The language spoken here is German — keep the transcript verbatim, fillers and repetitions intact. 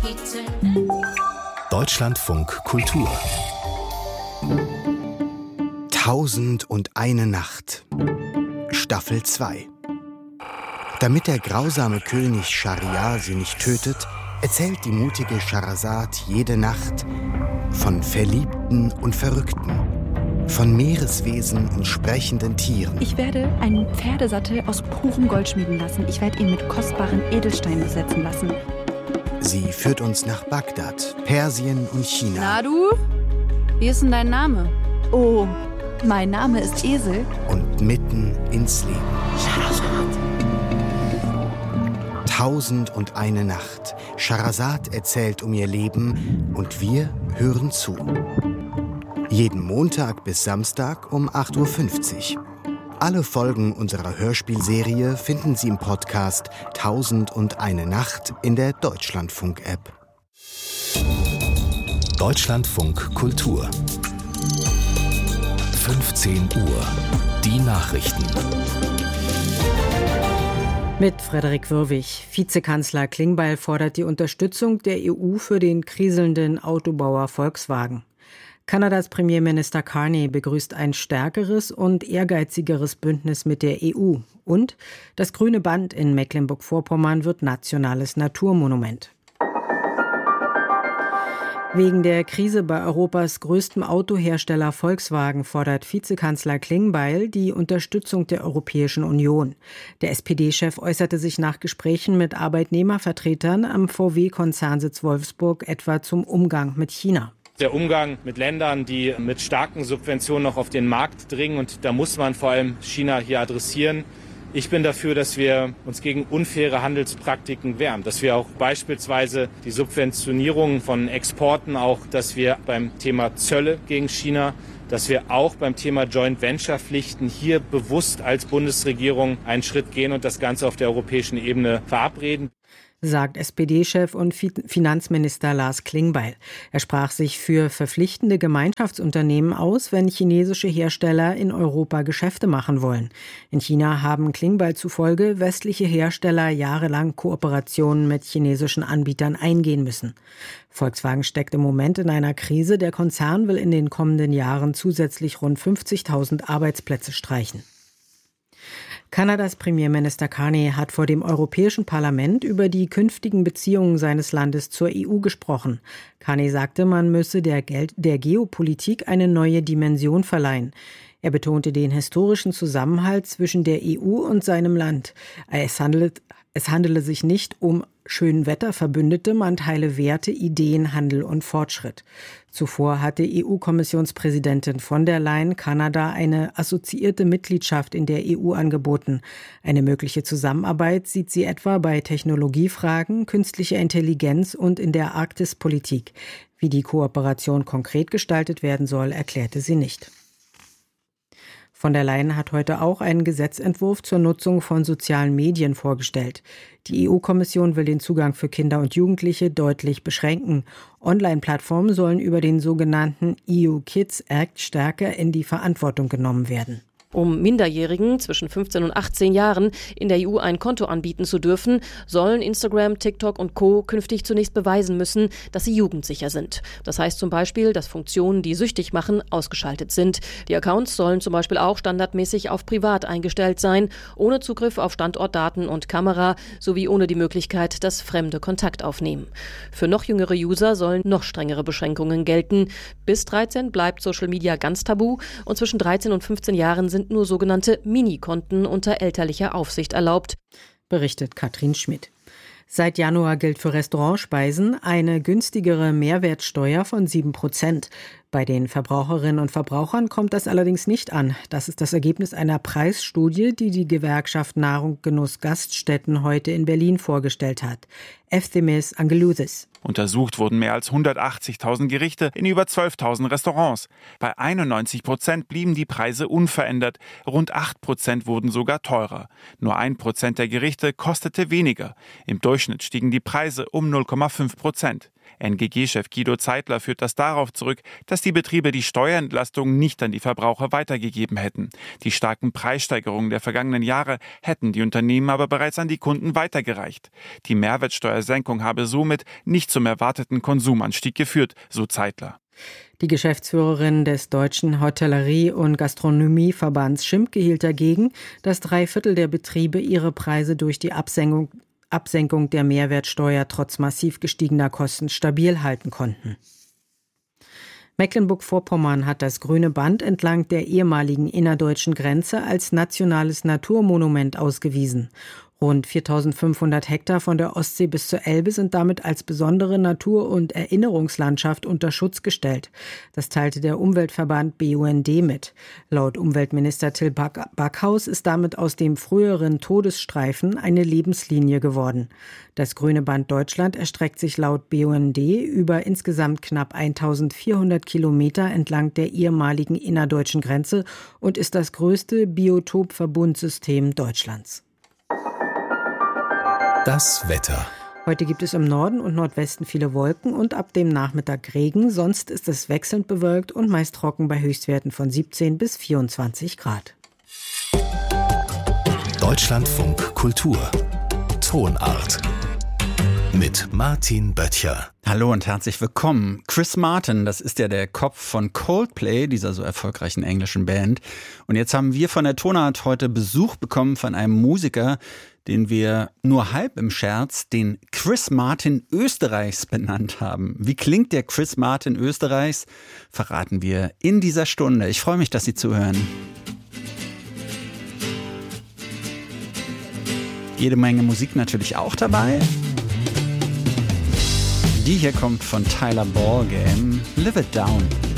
Deutschlandfunk Kultur. Tausend und eine Nacht. Staffel zwei. Damit der grausame König Schahriar sie nicht tötet, erzählt die mutige Schehersad jede Nacht von Verliebten und Verrückten, von Meereswesen und sprechenden Tieren. Ich werde einen Pferdesattel aus purem Gold schmieden lassen. Ich werde ihn mit kostbaren Edelsteinen besetzen lassen. Sie führt uns nach Bagdad, Persien und China. Na du? Wie ist denn dein Name? Oh, mein Name ist Esel. Und mitten ins Leben. Schehersad. Tausend und eine Nacht. Schehersad erzählt um ihr Leben und wir hören zu. Jeden Montag bis Samstag um acht Uhr fünfzig. Alle Folgen unserer Hörspielserie finden Sie im Podcast Tausend und eine Nacht in der Deutschlandfunk-App. Deutschlandfunk Kultur. fünfzehn Uhr. Die Nachrichten. Mit Frederik Wirwig. Vizekanzler Klingbeil fordert die Unterstützung der E U für den kriselnden Autobauer Volkswagen. Kanadas Premierminister Carney begrüßt ein stärkeres und ehrgeizigeres Bündnis mit der E U. Und das Grüne Band in Mecklenburg-Vorpommern wird nationales Naturmonument. Wegen der Krise bei Europas größtem Autohersteller Volkswagen fordert Vizekanzler Klingbeil die Unterstützung der Europäischen Union. Der S P D-Chef äußerte sich nach Gesprächen mit Arbeitnehmervertretern am V W-Konzernsitz Wolfsburg etwa zum Umgang mit China. Der Umgang mit Ländern, die mit starken Subventionen noch auf den Markt dringen. Und da muss man vor allem China hier adressieren. Ich bin dafür, dass wir uns gegen unfaire Handelspraktiken wehren. Dass wir auch beispielsweise die Subventionierung von Exporten, auch dass wir beim Thema Zölle gegen China, dass wir auch beim Thema Joint Venture Pflichten hier bewusst als Bundesregierung einen Schritt gehen und das Ganze auf der europäischen Ebene verabreden. Sagt S P D-Chef und Finanzminister Lars Klingbeil. Er sprach sich für verpflichtende Gemeinschaftsunternehmen aus, wenn chinesische Hersteller in Europa Geschäfte machen wollen. In China haben Klingbeil zufolge westliche Hersteller jahrelang Kooperationen mit chinesischen Anbietern eingehen müssen. Volkswagen steckt im Moment in einer Krise. Der Konzern will in den kommenden Jahren zusätzlich rund fünfzigtausend Arbeitsplätze streichen. Kanadas Premierminister Carney hat vor dem Europäischen Parlament über die künftigen Beziehungen seines Landes zur E U gesprochen. Carney sagte, man müsse der, Geld, der Geopolitik eine neue Dimension verleihen. Er betonte den historischen Zusammenhalt zwischen der E U und seinem Land. Es handelt, es handele sich nicht um Schönwetterverbündete, man teile Werte, Ideen, Handel und Fortschritt. Zuvor hatte E U-Kommissionspräsidentin von der Leyen Kanada eine assoziierte Mitgliedschaft in der E U angeboten. Eine mögliche Zusammenarbeit sieht sie etwa bei Technologiefragen, künstlicher Intelligenz und in der Arktispolitik. Wie die Kooperation konkret gestaltet werden soll, erklärte sie nicht. Von der Leyen hat heute auch einen Gesetzentwurf zur Nutzung von sozialen Medien vorgestellt. Die E U-Kommission will den Zugang für Kinder und Jugendliche deutlich beschränken. Online-Plattformen sollen über den sogenannten E U Kids Act stärker in die Verantwortung genommen werden. Um Minderjährigen zwischen fünfzehn und achtzehn Jahren in der E U ein Konto anbieten zu dürfen, sollen Instagram, TikTok und Co. künftig zunächst beweisen müssen, dass sie jugendsicher sind. Das heißt zum Beispiel, dass Funktionen, die süchtig machen, ausgeschaltet sind. Die Accounts sollen zum Beispiel auch standardmäßig auf privat eingestellt sein, ohne Zugriff auf Standortdaten und Kamera, sowie ohne die Möglichkeit, dass Fremde Kontakt aufnehmen. Für noch jüngere User sollen noch strengere Beschränkungen gelten. Bis dreizehn bleibt Social Media ganz tabu und zwischen dreizehn und fünfzehn Jahren sind nur sogenannte Mini-Konten unter elterlicher Aufsicht erlaubt, berichtet Katrin Schmidt. Seit Januar gilt für Restaurantspeisen eine günstigere Mehrwertsteuer von sieben Prozent. Bei den Verbraucherinnen und Verbrauchern kommt das allerdings nicht an. Das ist das Ergebnis einer Preisstudie, die die Gewerkschaft Nahrung Genuss Gaststätten heute in Berlin vorgestellt hat. Efthimis Angelouthis. Untersucht wurden mehr als hundertachtzigtausend Gerichte in über zwölftausend Restaurants. Bei einundneunzig Prozent blieben die Preise unverändert. Rund acht Prozent wurden sogar teurer. Nur ein Prozent der Gerichte kostete weniger. Im Durchschnitt stiegen die Preise um null Komma fünf Prozent. N G G-Chef Guido Zeitler führt das darauf zurück, dass die Betriebe die Steuerentlastung nicht an die Verbraucher weitergegeben hätten. Die starken Preissteigerungen der vergangenen Jahre hätten die Unternehmen aber bereits an die Kunden weitergereicht. Die Mehrwertsteuersenkung habe somit nicht zum erwarteten Konsumanstieg geführt, so Zeitler. Die Geschäftsführerin des Deutschen Hotellerie- und Gastronomieverbands Schimke hielt dagegen, dass drei Viertel der Betriebe ihre Preise durch die Absenkung, Absenkung der Mehrwertsteuer trotz massiv gestiegener Kosten stabil halten konnten. Mecklenburg-Vorpommern hat das Grüne Band entlang der ehemaligen innerdeutschen Grenze als nationales Naturmonument ausgewiesen. Rund viertausendfünfhundert Hektar von der Ostsee bis zur Elbe sind damit als besondere Natur- und Erinnerungslandschaft unter Schutz gestellt. Das teilte der Umweltverband B U N D mit. Laut Umweltminister Till Backhaus ist damit aus dem früheren Todesstreifen eine Lebenslinie geworden. Das Grüne Band Deutschland erstreckt sich laut B U N D über insgesamt knapp eintausendvierhundert Kilometer entlang der ehemaligen innerdeutschen Grenze und ist das größte Biotopverbundsystem Deutschlands. Das Wetter. Heute gibt es im Norden und Nordwesten viele Wolken und ab dem Nachmittag Regen. Sonst ist es wechselnd bewölkt und meist trocken bei Höchstwerten von siebzehn bis vierundzwanzig Grad. Deutschlandfunk Kultur. Tonart. Mit Martin Böttcher. Hallo und herzlich willkommen. Chris Martin, das ist ja der Kopf von Coldplay, dieser so erfolgreichen englischen Band. Und jetzt haben wir von der Tonart heute Besuch bekommen von einem Musiker, den wir nur halb im Scherz den Chris Martin Österreichs benannt haben. Wie klingt der Chris Martin Österreichs? Verraten wir in dieser Stunde. Ich freue mich, dass Sie zuhören. Jede Menge Musik natürlich auch dabei. Die hier kommt von Tyler Ballgame, Live It Down.